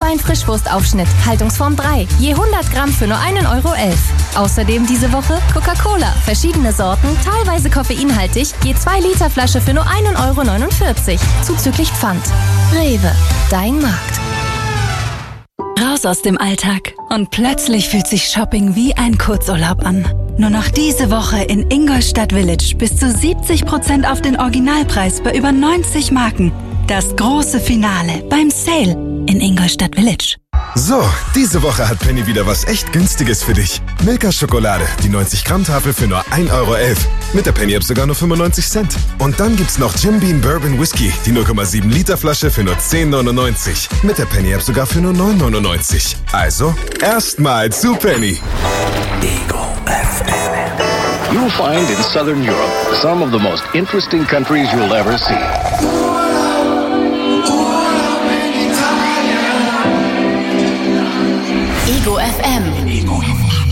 Rotwein-Frischwurstaufschnitt, Haltungsform 3, je 100 Gramm für nur 1,11 Euro. Außerdem diese Woche Coca-Cola, verschiedene Sorten, teilweise koffeinhaltig, je 2 Liter Flasche für nur 1,49 Euro, zuzüglich Pfand. Rewe, dein Markt. Raus aus dem Alltag und plötzlich fühlt sich Shopping wie ein Kurzurlaub an. Nur noch diese Woche in Ingolstadt Village bis zu 70% auf den Originalpreis bei über 90 Marken. Das große Finale beim Sale in Ingolstadt Village. So, diese Woche hat Penny wieder was echt Günstiges für dich. Milka-Schokolade, die 90-Gramm-Tafel für nur 1,11 Euro. Mit der Penny-App sogar nur 95 Cent. Und dann gibt's noch Jim Beam Bourbon Whisky, die 0,7 Liter Flasche für nur 10,99. Mit der Penny-App sogar für nur 9,99. Also, erstmal zu Penny. Ego FM. You'll find in Southern Europe some of the most interesting countries you'll ever see. Ego FM.